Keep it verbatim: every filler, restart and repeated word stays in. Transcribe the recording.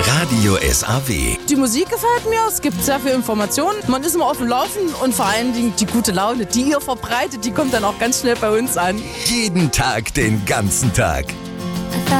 Radio S A W. Die Musik gefällt mir, es gibt sehr viel Informationen, man ist immer auf dem Laufen und vor allen Dingen die gute Laune, die ihr verbreitet, die kommt dann auch ganz schnell bei uns an. Jeden Tag, den ganzen Tag.